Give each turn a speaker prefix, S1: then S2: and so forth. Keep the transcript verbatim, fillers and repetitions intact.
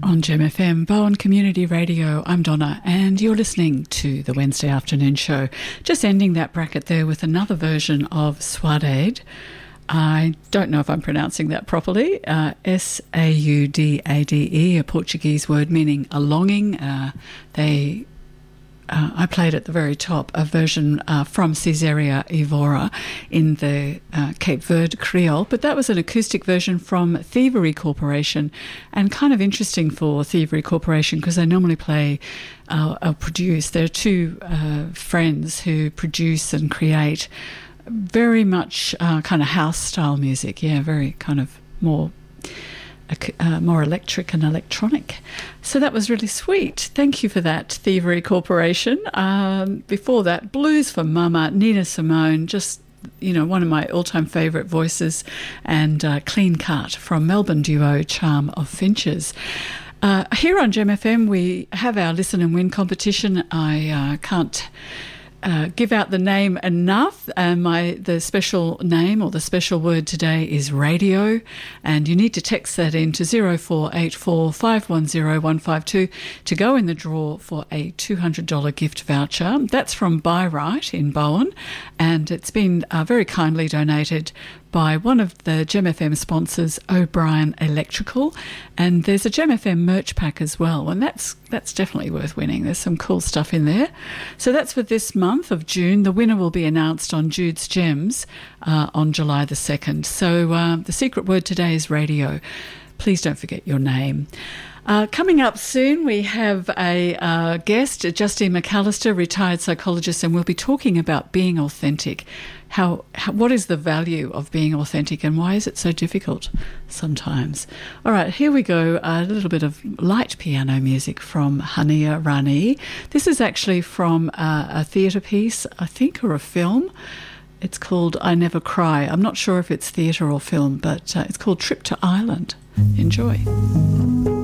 S1: On Gem F M, Bowen Community Radio, I'm Donna, and you're listening to the Wednesday afternoon show. Just ending that bracket there with another version of Saudade. I don't know if I'm pronouncing that properly. Uh, S A U D A D E, a Portuguese word meaning a longing. Uh, they... Uh, I played at the very top a version uh, from Caesarea Evora in the uh, Cape Verde Creole, but that was an acoustic version from Thievery Corporation, and kind of interesting for Thievery Corporation because they normally play uh, or produce. There are two uh, friends who produce and create very much uh, kind of house-style music, yeah, very kind of more... Uh, more electric and electronic. So that was really sweet. Thank you for that, Thievery Corporation. Um, before that, Blues for Mama, Nina Simone, just, you know, one of my all-time favourite voices, and uh, Clean Cut from Melbourne duo Charm of Finches. Uh, here on Gem F M, we have our Listen and Win competition. I uh, can't... Uh, give out the name enough. Uh, my the special name or the special word today is radio, and you need to text that in to zero four eight four, five one zero, one five two to go in the draw for a two hundred dollars gift voucher. That's from Buy Right in Bowen, and it's been uh, very kindly donated by one of the Gem F M sponsors, O'Brien Electrical, and there's a Gem F M merch pack as well, and that's that's definitely worth winning. There's some cool stuff in there. So that's for this month of June. The winner will be announced on Jude's Gems uh, on July the second. So uh, the secret word today is radio. Please don't forget your name. Uh, coming up soon, we have a uh, guest, Justine McAllister, retired psychologist, and we'll be talking about being authentic. How, how, what is the value of being authentic, and why is it so difficult sometimes? All right, here we go. A little bit of light piano music from Hania Rani. This is actually from uh, a theatre piece, I think, or a film. It's called I Never Cry. I'm not sure if it's theatre or film, but uh, it's called Trip to Ireland. Enjoy.